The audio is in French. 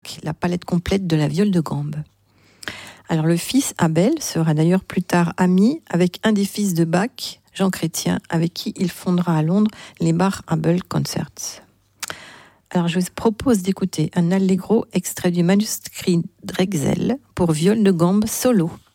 Bach la palette complète de la viole de gambe. Alors le fils Abel sera d'ailleurs plus tard ami avec un des fils de Bach, Jean Chrétien, avec qui il fondera à Londres les Bach-Abel Concerts. Alors je vous propose d'écouter un allegro extrait du manuscrit Drexel pour viole de gambe solo.